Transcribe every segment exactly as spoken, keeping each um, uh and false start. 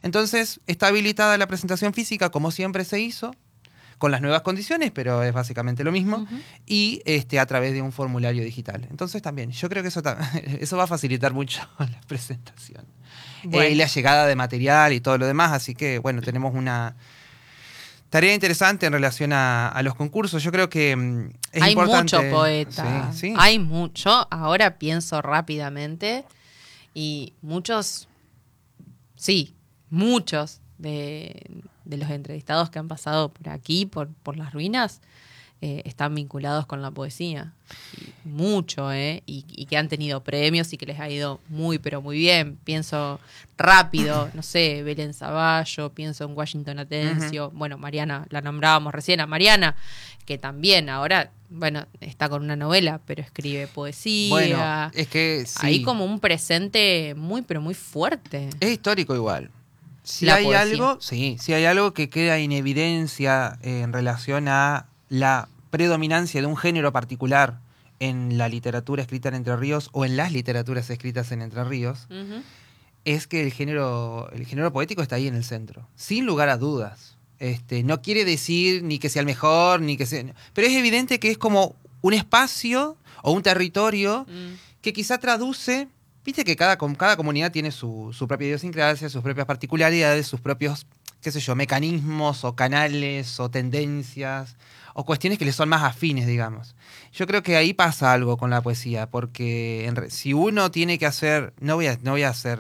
Entonces, está habilitada la presentación física como siempre se hizo, con las nuevas condiciones, pero es básicamente lo mismo, uh-huh. y este, a través de un formulario digital. Entonces también, yo creo que eso, eso va a facilitar mucho la presentación. Bueno. Eh, y la llegada de material y todo lo demás, así que bueno, tenemos una tarea interesante en relación a, a los concursos. Yo creo que mm, es Hay importante. mucho poeta, sí, sí. hay mucho, ahora pienso rápidamente, y muchos, sí, muchos de... de los entrevistados que han pasado por aquí, por, por las ruinas, eh, están vinculados con la poesía. Y mucho, ¿eh? Y, y que han tenido premios y que les ha ido muy, pero muy bien. Pienso rápido, no sé, Belén Zavallo, pienso en Washington Atencio. Uh-huh. Bueno, Mariana, la nombrábamos recién a Mariana, que también ahora, bueno, está con una novela, pero escribe poesía. Bueno, es que sí. Hay como un presente muy, pero muy fuerte. Es histórico igual. Si la hay poesía. algo, sí, si hay algo que queda en evidencia eh, en relación a la predominancia de un género particular en la literatura escrita en Entre Ríos o en las literaturas escritas en Entre Ríos, uh-huh. es que el género, el género poético está ahí en el centro, sin lugar a dudas. Este, no quiere decir ni que sea el mejor, ni que sea, pero es evidente que es como un espacio o un territorio uh-huh. que quizá traduce. Viste que cada, cada comunidad tiene su, su propia idiosincrasia, sus propias particularidades, sus propios, qué sé yo, mecanismos o canales o tendencias o cuestiones que les son más afines, digamos. Yo creo que ahí pasa algo con la poesía, porque en, si uno tiene que hacer, no voy a, no voy a hacer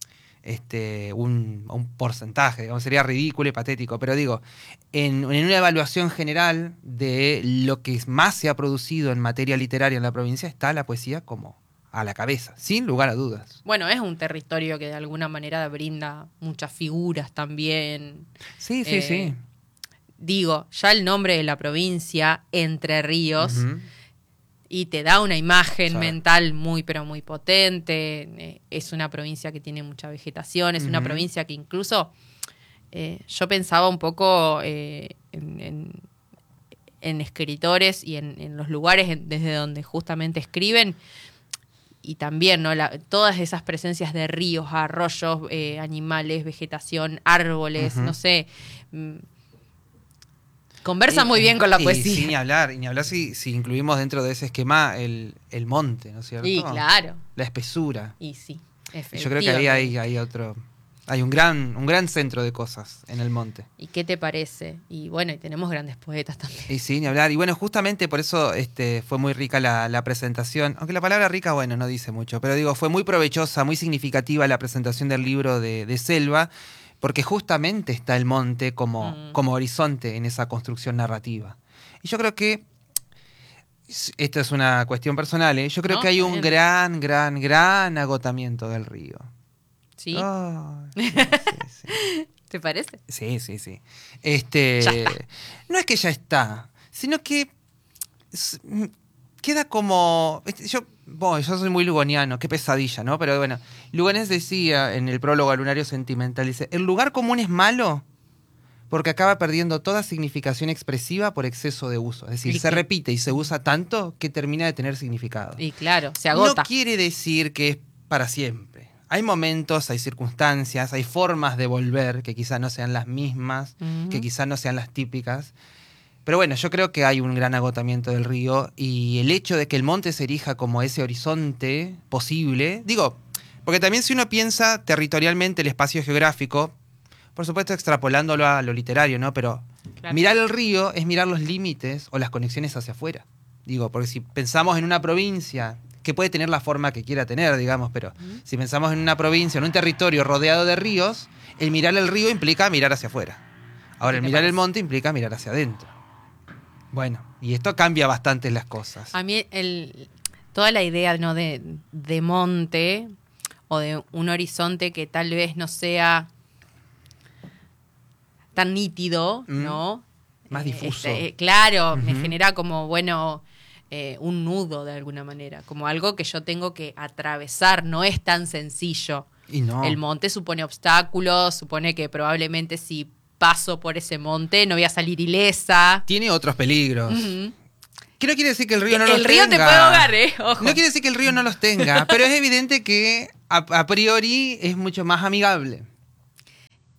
este, un, un porcentaje, digamos, sería ridículo y patético, pero digo, en, en una evaluación general de lo que más se ha producido en materia literaria en la provincia, está la poesía como a la cabeza, sin lugar a dudas. Bueno, es un territorio que de alguna manera brinda muchas figuras también. Sí, sí, eh, sí. Digo, ya el nombre de la provincia, Entre Ríos, uh-huh. y te da una imagen sí. mental muy, pero muy potente. Eh, es una provincia que tiene mucha vegetación, es uh-huh. una provincia que incluso eh, yo pensaba un poco eh, en, en, en escritores y en, en los lugares en, desde donde justamente escriben. Y también, ¿no? La, todas esas presencias de ríos, arroyos, eh, animales, vegetación, árboles, uh-huh. no sé. Mm, conversa y, muy bien con la y, poesía. Y ni hablar, y ni hablar si, si incluimos dentro de ese esquema el, el monte, ¿no es cierto? Sí, claro. La espesura. Y sí, yo creo que ahí hay, hay otro... Hay un gran, un gran centro de cosas en el monte. ¿Y qué te parece? Y bueno, y tenemos grandes poetas también. Y sí, ni hablar. Y bueno, justamente por eso este, fue muy rica la, la presentación. Aunque la palabra rica, bueno, no dice mucho. Pero digo, fue muy provechosa, muy significativa la presentación del libro de, de Selva, porque justamente está el monte como, mm. como horizonte en esa construcción narrativa. Y yo creo que, esta es una cuestión personal, ¿eh? yo creo no, que hay un bien. gran, gran, gran agotamiento del río. ¿Sí? Oh, sí, sí, sí. ¿Te parece? Sí, sí, sí. Este, ya está. No es que ya está, sino que queda como... Yo, bueno, yo soy muy lugoniano, qué pesadilla, ¿no? Pero bueno, Lugones decía en el prólogo a Lunario Sentimental, dice, el lugar común es malo porque acaba perdiendo toda significación expresiva por exceso de uso. Es decir, se que... repite y se usa tanto que termina de tener significado. Y claro, se agota. No quiere decir que es para siempre. Hay momentos, hay circunstancias, hay formas de volver que quizás no sean las mismas, uh-huh. que quizás no sean las típicas. Pero bueno, yo creo que hay un gran agotamiento del río y el hecho de que el monte se erija como ese horizonte posible, digo, porque también si uno piensa territorialmente el espacio geográfico, por supuesto extrapolándolo a lo literario, ¿no? Pero claro. mirar el río es mirar los límites o las conexiones hacia afuera. Digo, porque si pensamos en una provincia que puede tener la forma que quiera tener, digamos, pero uh-huh. si pensamos en una provincia, en un territorio rodeado de ríos, el mirar el río implica mirar hacia afuera. Ahora, el mirar parece? el monte implica mirar hacia adentro. Bueno, y esto cambia bastante las cosas. A mí el, toda la idea, ¿no? de, de monte o de un horizonte que tal vez no sea tan nítido, mm. ¿no? Más eh, difuso. Este, eh, claro, uh-huh. me genera como, bueno... Eh, un nudo de alguna manera, como algo que yo tengo que atravesar, no es tan sencillo. Y no. El monte supone obstáculos, supone que probablemente si paso por ese monte no voy a salir ilesa. Tiene otros peligros. Uh-huh. Que no quiere decir que el río no el los tenga. El río te puede ahogar, ¿eh? Ojo. No quiere decir que el río no los tenga, pero es evidente que a, a priori es mucho más amigable.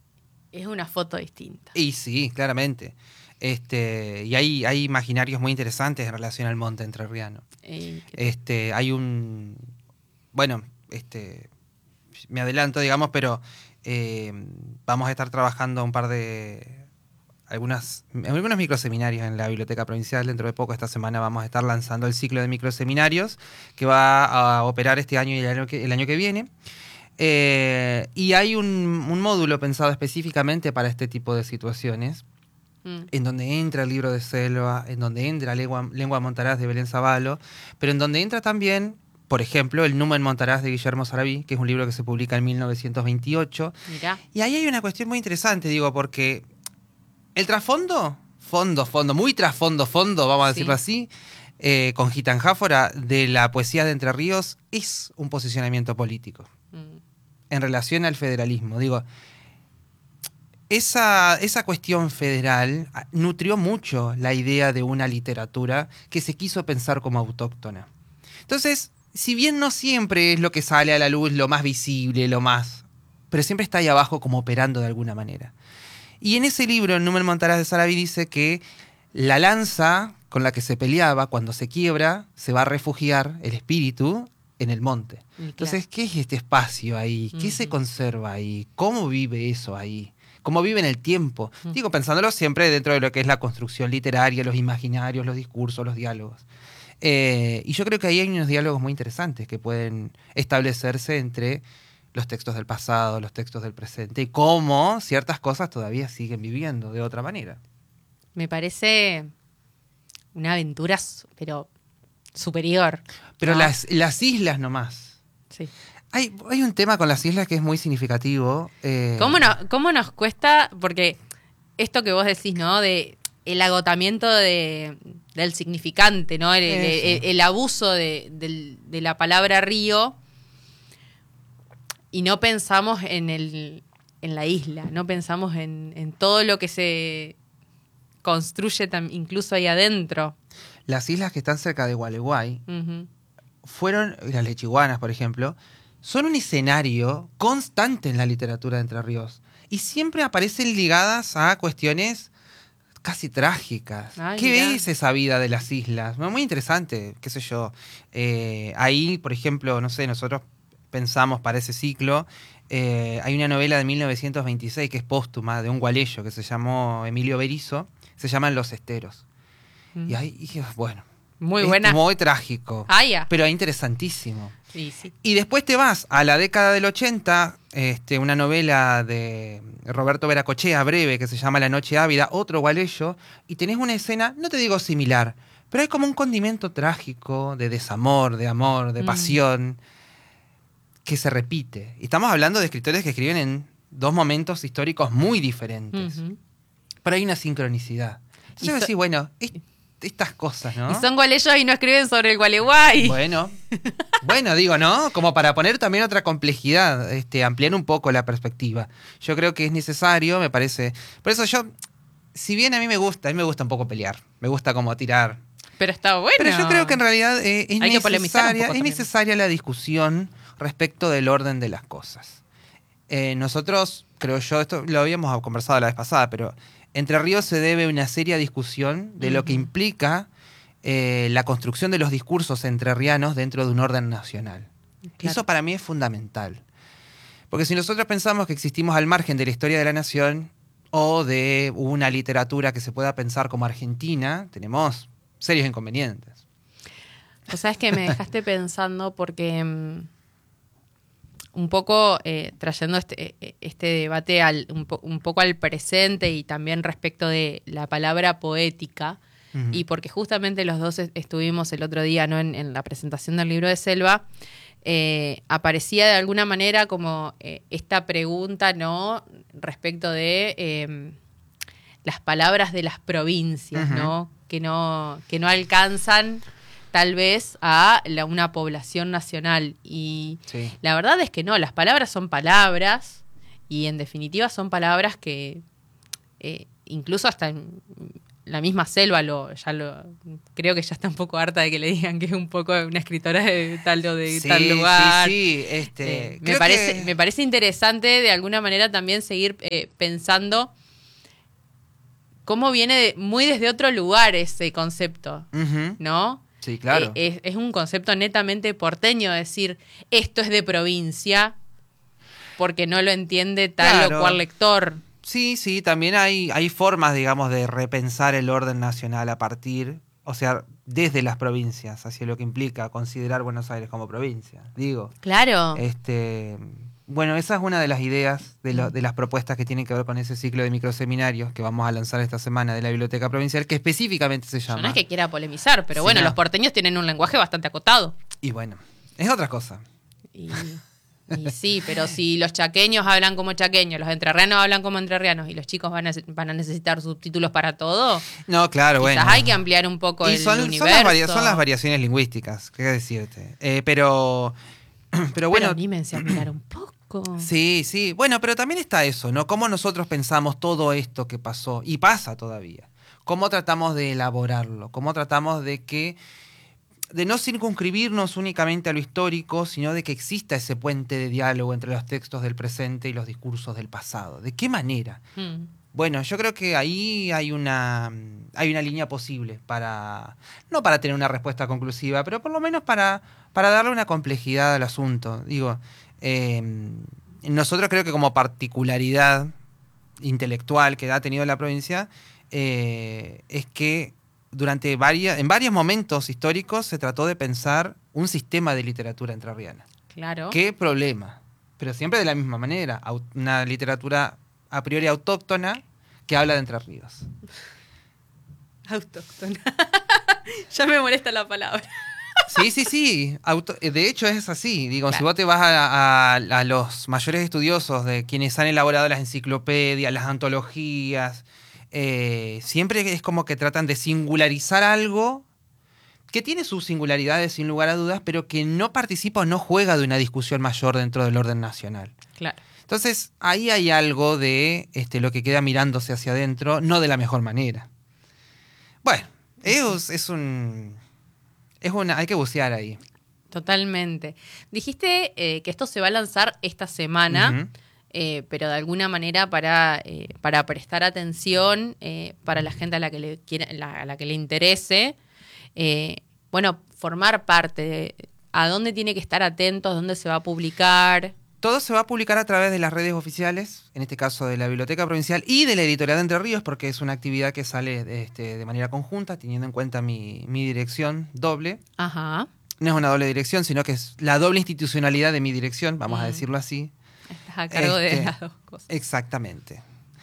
Es una foto distinta. Y sí, claramente. Este, y hay, hay imaginarios muy interesantes en relación al monte entrerriano. Eh, Este, hay un... Bueno, este, me adelanto, digamos, pero eh, vamos a estar trabajando un par de... Algunas, algunos microseminarios en la Biblioteca Provincial. Dentro de poco, esta semana, vamos a estar lanzando el ciclo de microseminarios que va a operar este año y el año que, el año que viene. Eh, y hay un, un módulo pensado específicamente para este tipo de situaciones, mm. en donde entra el libro de Selva, en donde entra Lengua, Lengua Montaraz de Belén Zavalo, pero en donde entra también, por ejemplo, el Numen Montaraz de Guillermo Sarabí, que es un libro que se publica en mil novecientos veintiocho. Mirá. Y ahí hay una cuestión muy interesante, digo, porque el trasfondo, fondo, fondo, muy trasfondo, fondo, vamos a decirlo sí. así, eh, con Gitanjáfora, de la poesía de Entre Ríos, es un posicionamiento político. Mm. En relación al federalismo. Digo, esa, esa cuestión federal nutrió mucho la idea de una literatura que se quiso pensar como autóctona. Entonces, si bien no siempre es lo que sale a la luz, lo más visible, lo más... pero siempre está ahí abajo como operando de alguna manera. Y en ese libro, en Numen Montaraz de Sarabí, dice que la lanza con la que se peleaba, cuando se quiebra, se va a refugiar el espíritu en el monte. Claro. Entonces, ¿qué es este espacio ahí? ¿Qué uh-huh. se conserva ahí? ¿Cómo vive eso ahí? ¿Cómo vive en el tiempo? Uh-huh. Digo, pensándolo siempre dentro de lo que es la construcción literaria, los imaginarios, los discursos, los diálogos. Eh, y yo creo que ahí hay unos diálogos muy interesantes que pueden establecerse entre los textos del pasado, los textos del presente, y cómo ciertas cosas todavía siguen viviendo de otra manera. Me parece una aventura, pero superior. Pero ¿no? las, las islas nomás. Sí. Hay, hay un tema con las islas que es muy significativo. Eh... ¿Cómo, no, ¿Cómo nos cuesta? Porque esto que vos decís, ¿no? De el agotamiento de, del significante, ¿no? El, el, el, el abuso de, de, de la palabra río. Y no pensamos en, el, en la isla, no pensamos en, en todo lo que se construye tam, incluso ahí adentro. Las islas que están cerca de Gualeguay uh-huh. fueron, las Lechiguanas, por ejemplo, son un escenario constante en la literatura de Entre Ríos. Y siempre aparecen ligadas a cuestiones casi trágicas. Ay, ¿Qué mirá. Es esa vida de las islas? Muy interesante, qué sé yo. Eh, ahí, por ejemplo, no sé, nosotros pensamos para ese ciclo, eh, hay una novela de mil novecientos veintiséis que es póstuma, de un gualeyo que se llamó Emilio Berizo, se llaman Los Esteros. Mm. Y ahí, y, bueno, muy buena. Muy trágico, ah, yeah. pero interesantísimo. Sí, sí. Y después te vas a la década del ochenta, este, una novela de Roberto Veracochea, breve, que se llama La Noche Ávida, otro gualeyo, y tenés una escena, no te digo similar, pero hay como un condimento trágico, de desamor, de amor, de mm. pasión, que se repite. Y estamos hablando de escritores que escriben en dos momentos históricos muy diferentes. Uh-huh. Pero hay una sincronicidad. Entonces so- decís, bueno, es, estas cosas, ¿no? Y son gualeyos y no escriben sobre el Gualeguay. Bueno, bueno, digo, ¿no? Como para poner también otra complejidad, este, ampliar un poco la perspectiva. Yo creo que es necesario, me parece. Por eso yo, si bien a mí me gusta, a mí me gusta un poco pelear. Me gusta como tirar. Pero está bueno. Pero yo creo que en realidad eh, es, hay necesaria, que es necesaria la discusión respecto del orden de las cosas. Eh, nosotros, creo yo, esto lo habíamos conversado la vez pasada, pero Entre Ríos se debe una seria discusión de uh-huh. lo que implica eh, la construcción de los discursos entrerrianos dentro de un orden nacional. Claro. Eso para mí es fundamental. Porque si nosotros pensamos que existimos al margen de la historia de la nación o de una literatura que se pueda pensar como argentina, tenemos serios inconvenientes. O sea, es que me dejaste pensando porque... Um... un poco eh, trayendo este, este debate al, un, po- un poco al presente y también respecto de la palabra poética, uh-huh. y porque justamente los dos est- estuvimos el otro día, ¿no? en, en la presentación del libro de Selva, eh, aparecía de alguna manera como eh, esta pregunta, ¿no? respecto de eh, las palabras de las provincias, uh-huh. ¿no? Que no, que no alcanzan tal vez a la, una población nacional. Y sí. la verdad es que no, las palabras son palabras y en definitiva son palabras que eh, incluso hasta en la misma Selva lo, ya lo, creo que ya está un poco harta de que le digan que es un poco una escritora de tal o de Sí, tal lugar. sí, sí. Este, Eh, me, creo parece, que- me parece interesante de alguna manera también seguir eh, pensando cómo viene de- muy desde otro lugar ese concepto, Ujú. ¿no? Sí, claro. Eh, es, es un concepto netamente porteño, decir, esto es de provincia, porque no lo entiende tal Claro. o cual lector. Sí, sí, también hay, hay formas, digamos, de repensar el orden nacional a partir, o sea, desde las provincias, hacia lo que implica considerar Buenos Aires como provincia. Digo, Claro. este, bueno, esa es una de las ideas, de, lo- de las propuestas que tienen que ver con ese ciclo de microseminarios que vamos a lanzar esta semana de la Biblioteca Provincial, que específicamente se Yo llama. no es que quiera polemizar, pero Sí, bueno, no. los porteños tienen un lenguaje bastante acotado. Y bueno, es otra cosa. Y, y sí, pero si los chaqueños hablan como chaqueños, los entrerrianos hablan como entrerrianos y los chicos van a, van a necesitar subtítulos para todo, No, claro, quizás bueno. hay que ampliar un poco Y el son, son, universo. las varia- son las variaciones lingüísticas, qué decirte. Eh, pero, pero bueno, Pero anímense a mirar un poco. sí, sí. Bueno, pero también está eso, ¿no? Cómo nosotros pensamos todo esto que pasó y pasa todavía. Cómo tratamos de elaborarlo, cómo tratamos de que de no circunscribirnos únicamente a lo histórico, sino de que exista ese puente de diálogo entre los textos del presente y los discursos del pasado. ¿De qué manera? Mm. Bueno, yo creo que ahí hay una, hay una línea posible para, no para tener una respuesta conclusiva, pero por lo menos para, para darle una complejidad al asunto. Digo, eh, nosotros creo que como particularidad intelectual que ha tenido la provincia, eh, es que durante varias, en varios momentos históricos se trató de pensar un sistema de literatura entrerriana. Claro. ¿Qué problema? Pero siempre de la misma manera, au- una literatura a priori autóctona que habla de Entre Ríos. Autóctona. Ya me molesta la palabra. Sí, sí, sí. Auto- de hecho es así. Digo, Claro. si vos te vas a, a- a los mayores estudiosos de quienes han elaborado las enciclopedias, las antologías, eh, siempre es como que tratan de singularizar algo que tiene sus singularidades sin lugar a dudas, pero que no participa o no juega de una discusión mayor dentro del orden nacional. Claro. Entonces, ahí hay algo de este, lo que queda mirándose hacia adentro, no de la mejor manera. Bueno, es, es un... Es una, hay que bucear ahí. Totalmente. Dijiste eh, que esto se va a lanzar esta semana, Ujú. eh, pero de alguna manera para, eh, para prestar atención eh, para la gente a la que le quiera, la- a la que le interese. Eh, bueno, formar parte de a dónde tiene que estar atentos, dónde se va a publicar. Todo se va a publicar a través de las redes oficiales, en este caso de la Biblioteca Provincial y de la Editorial de Entre Ríos, porque es una actividad que sale este, de manera conjunta, teniendo en cuenta mi, mi dirección doble. Ajá. No es una doble dirección, sino que es la doble institucionalidad de mi dirección, vamos Mm. a decirlo así. Estás a cargo de Este, las dos cosas. Exactamente.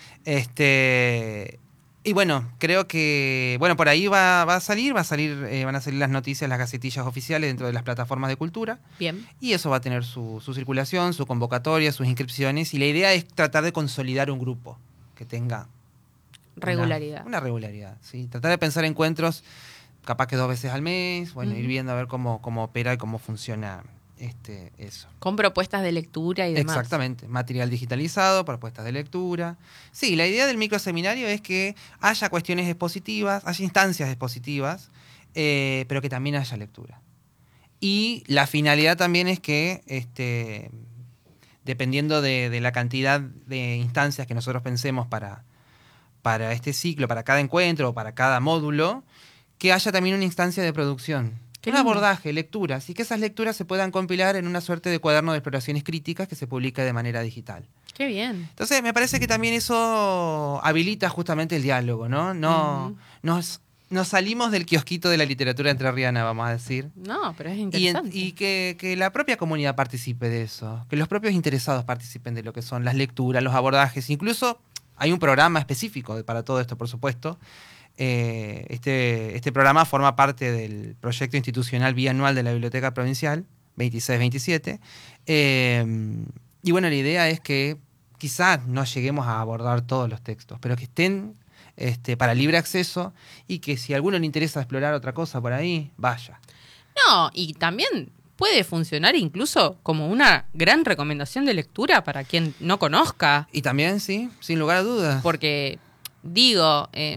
Este, y bueno, creo que bueno, por ahí va, va a salir, va a salir, eh, van a salir las noticias, las gacetillas oficiales dentro de las plataformas de cultura. Bien. Y eso va a tener su, su circulación, su convocatoria, sus inscripciones. Y la idea es tratar de consolidar un grupo que tenga Regularidad. Una, una regularidad, sí. Tratar de pensar encuentros capaz que dos veces al mes, bueno, Ujú. ir viendo a ver cómo, cómo opera y cómo funciona este, eso. Con propuestas de lectura y demás. Exactamente, material digitalizado, propuestas de lectura. Sí, la idea del microseminario es que haya cuestiones expositivas, haya instancias expositivas, eh, pero que también haya lectura. Y la finalidad también es que, este, dependiendo de, de la cantidad de instancias que nosotros pensemos para, para este ciclo, para cada encuentro o para cada módulo, que haya también una instancia de producción. Qué Un lindo. abordaje, lecturas, y que esas lecturas se puedan compilar en una suerte de cuaderno de exploraciones críticas que se publica de manera digital. Qué bien. Entonces, me parece que también eso habilita justamente el diálogo, ¿no? No Ujú. nos, nos salimos del kiosquito de la literatura entrerriana, vamos a decir. No, pero es Y, en- interesante. y que, que la propia comunidad participe de eso, que los propios interesados participen de lo que son las lecturas, los abordajes. Incluso hay un programa específico de- para todo esto, por supuesto. Eh, este, este programa forma parte del proyecto institucional bianual de la Biblioteca Provincial, veintiséis veintisiete. Eh, y bueno, la idea es que quizás no lleguemos a abordar todos los textos, pero que estén este, para libre acceso y que si a alguno le interesa explorar otra cosa por ahí, vaya. No, y también puede funcionar incluso como una gran recomendación de lectura para quien no conozca. Y también, sí, sin lugar a dudas. Porque, digo, eh,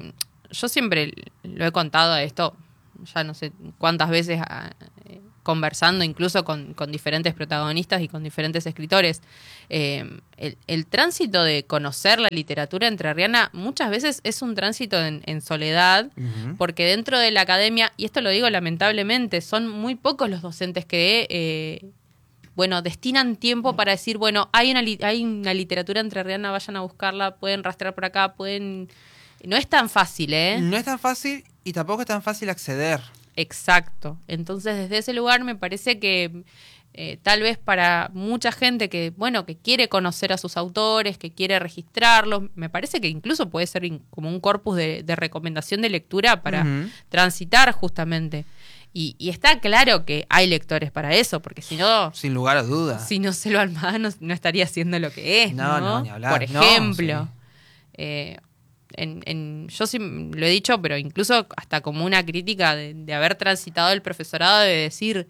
yo siempre lo he contado a esto, ya no sé cuántas veces a, eh, conversando incluso con, con diferentes protagonistas y con diferentes escritores. Eh, el, el tránsito de conocer la literatura entrerriana muchas veces es un tránsito en, en soledad, uh-huh. porque dentro de la academia, y esto lo digo lamentablemente, son muy pocos los docentes que eh, bueno, destinan tiempo para decir, bueno, hay una, hay una literatura entrerriana, vayan a buscarla, pueden rastrear por acá, pueden... No es tan fácil, ¿eh? No es tan fácil y tampoco es tan fácil acceder. Exacto. Entonces, desde ese lugar me parece que eh, tal vez para mucha gente que, bueno, que quiere conocer a sus autores, que quiere registrarlos, me parece que incluso puede ser in, como un corpus de, de recomendación de lectura para uh-huh. transitar justamente. Y, y está claro que hay lectores para eso, porque si no... Sin lugar a dudas. Si no Selva Almada no, no estaría haciendo lo que es, ¿no? No, no, ni hablar. Por ejemplo. No, sí. eh, en, en, yo sí lo he dicho, pero incluso hasta como una crítica de, de haber transitado el profesorado, de decir,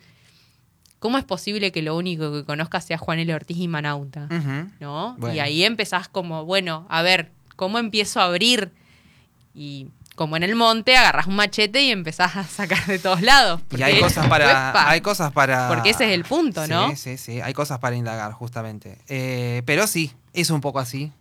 ¿cómo es posible que lo único que conozcas sea Juan L. Ortiz y Manauta? Uh-huh. ¿No? Bueno. Y ahí empezás como, bueno, a ver, ¿cómo empiezo a abrir? Y... como en el monte, agarrás un machete y empezás a sacar de todos lados. Y hay cosas para... ¡Uepa! Hay cosas para... Porque ese es el punto, ¿no? Sí, sí, sí. Hay cosas para indagar, justamente. Eh, pero sí, es un poco así.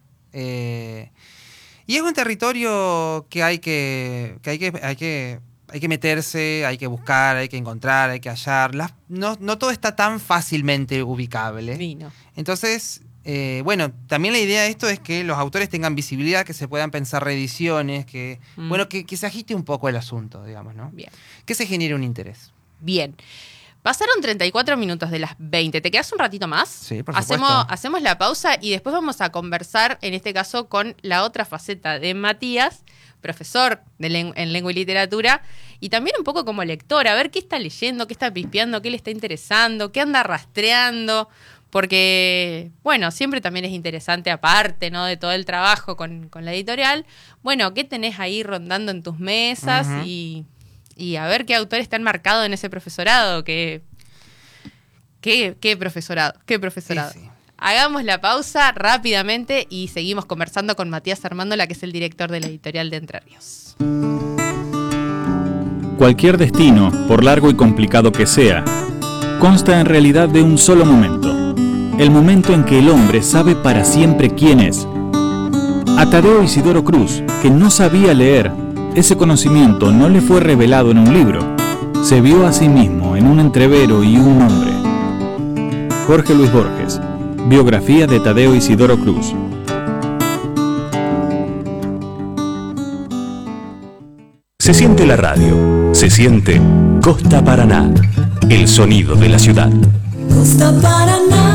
Eh, y es un territorio que hay que... que hay que, hay que hay que meterse, hay que buscar, hay que encontrar, hay que hallar. Las, no, no todo está tan fácilmente ubicable. Sí, no. Entonces... Eh, bueno, también la idea de esto es que los autores tengan visibilidad, que se puedan pensar reediciones, que mm. bueno, que, que se agite un poco el asunto, digamos, ¿no? Bien. Que se genere un interés. Bien. Pasaron treinta y cuatro minutos de las veinte. ¿Te quedas un ratito más? Sí, por hacemos, supuesto. Hacemos la pausa y después vamos a conversar, en este caso, con la otra faceta de Matías, profesor de len- en lengua y literatura, y también un poco como lector, a ver qué está leyendo, qué está pispeando, qué le está interesando, qué anda rastreando... Porque, bueno, siempre también es interesante, aparte, ¿no?, de todo el trabajo con, con la editorial, bueno, ¿qué tenés ahí rondando en tus mesas? Uh-huh. y, y a ver qué autores están marcados en ese profesorado. ¿Qué, qué, qué profesorado? ¿Qué profesorado? Sí, sí. Hagamos la pausa rápidamente y seguimos conversando con Matías Armándola, que es el director de la editorial de Entre Ríos. Cualquier destino, por largo y complicado que sea, consta en realidad de un solo momento. El momento en que el hombre sabe para siempre quién es. A Tadeo Isidoro Cruz, que no sabía leer, ese conocimiento no le fue revelado en un libro. Se vio a sí mismo en un entrevero y un hombre. Jorge Luis Borges, biografía de Tadeo Isidoro Cruz. Se siente la radio, se siente Costa Paraná, el sonido de la ciudad. Costa Paraná.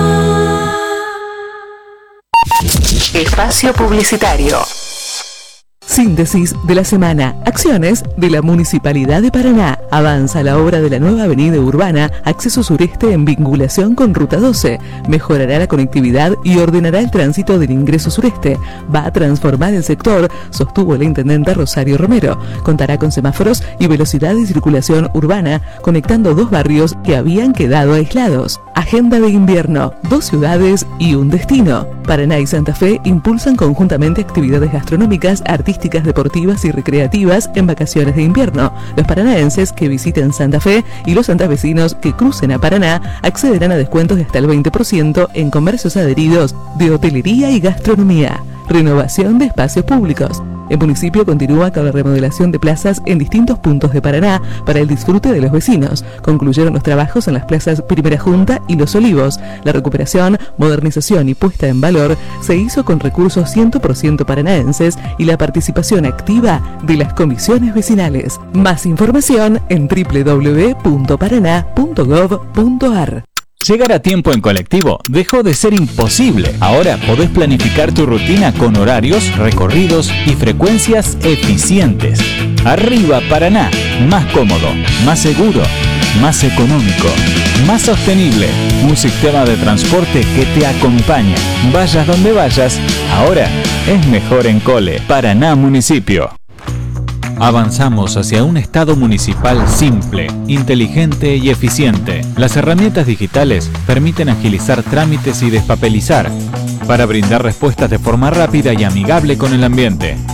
Espacio publicitario. Síntesis de la semana. Acciones de la Municipalidad de Paraná. Avanza la obra de la nueva avenida urbana, acceso sureste en vinculación con Ruta doce. Mejorará la conectividad y ordenará el tránsito del ingreso sureste. Va a transformar el sector, sostuvo la intendente Rosario Romero. Contará con semáforos y velocidad de circulación urbana, conectando dos barrios que habían quedado aislados. Agenda de invierno. Dos ciudades y un destino. Paraná y Santa Fe impulsan conjuntamente actividades gastronómicas, artísticas, deportivas y recreativas en vacaciones de invierno. Los paranaenses que visiten Santa Fe y los santafesinos que crucen a Paraná accederán a descuentos de hasta el veinte por ciento en comercios adheridos de hotelería y gastronomía. Renovación de espacios públicos. El municipio continúa con la remodelación de plazas en distintos puntos de Paraná para el disfrute de los vecinos. Concluyeron los trabajos en las plazas Primera Junta y Los Olivos. La recuperación, modernización y puesta en valor se hizo con recursos cien por ciento paranaenses y la participación activa de las comisiones vecinales. Más información en doble u doble u doble u punto paraná punto gov punto ar. Llegar a tiempo en colectivo dejó de ser imposible. Ahora podés planificar tu rutina con horarios, recorridos y frecuencias eficientes. Arriba Paraná, más cómodo, más seguro, más económico, más sostenible. Un sistema de transporte que te acompaña. Vayas donde vayas, ahora es mejor en Cole. Paraná Municipio. Avanzamos hacia un Estado municipal simple, inteligente y eficiente. Las herramientas digitales permiten agilizar trámites y despapelizar, para brindar respuestas de forma rápida y amigable con el ambiente.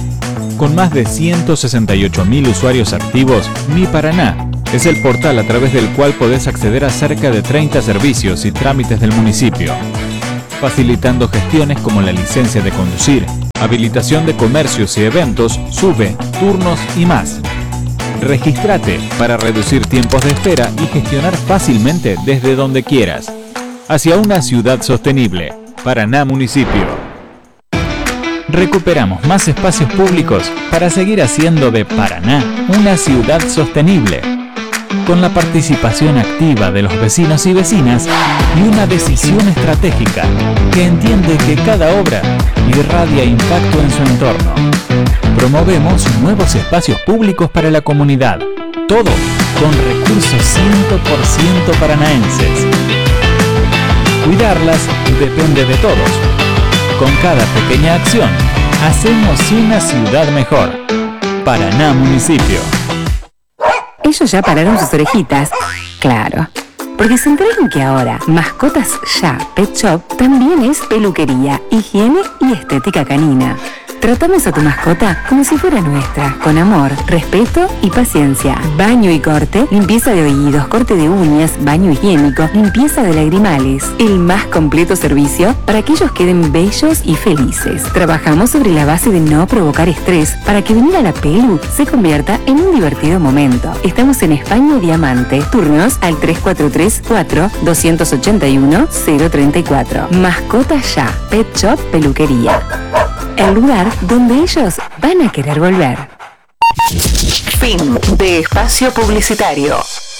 Con más de ciento sesenta y ocho mil usuarios activos, Mi Paraná es el portal a través del cual podés acceder a cerca de treinta servicios y trámites del municipio, facilitando gestiones como la licencia de conducir, habilitación de comercios y eventos, SUBE, turnos y más. Regístrate para reducir tiempos de espera y gestionar fácilmente desde donde quieras. Hacia una ciudad sostenible. Paraná Municipio. Recuperamos más espacios públicos para seguir haciendo de Paraná una ciudad sostenible, con la participación activa de los vecinos y vecinas y una decisión estratégica que entiende que cada obra irradia impacto en su entorno. Promovemos nuevos espacios públicos para la comunidad, todo con recursos cien por ciento paranaenses. Cuidarlas depende de todos. Con cada pequeña acción, hacemos una ciudad mejor. Paraná Municipio. Ellos ya pararon sus orejitas. Claro. Porque se enteraron que ahora Mascotas Ya Pet Shop también es peluquería, higiene y estética canina. Tratamos a tu mascota como si fuera nuestra, con amor, respeto y paciencia. Baño y corte, limpieza de oídos, corte de uñas, baño higiénico, limpieza de lagrimales. El más completo servicio para que ellos queden bellos y felices. Trabajamos sobre la base de no provocar estrés para que venir a la pelu se convierta en un divertido momento. Estamos en España Diamante. Turnos al tres cuatro tres, cuatro, dos ocho uno, cero tres cuatro. Mascotas Ya Pet Shop Peluquería. El lugar donde ellos van a querer volver. Fin de espacio publicitario.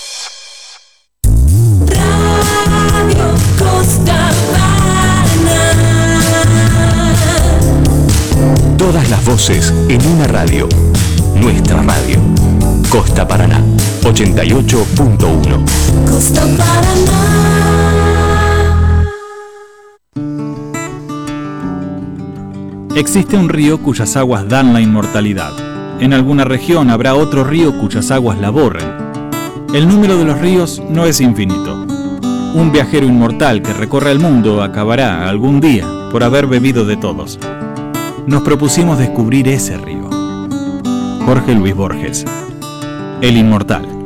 Radio Costa Paraná. Todas las voces en una radio. Nuestra radio. Costa Paraná, ochenta y ocho punto uno. Costa Paraná. Existe un río cuyas aguas dan la inmortalidad. En alguna región habrá otro río cuyas aguas la borren. El número de los ríos no es infinito. Un viajero inmortal que recorre el mundo acabará algún día por haber bebido de todos. Nos propusimos descubrir ese río. Jorge Luis Borges, el inmortal.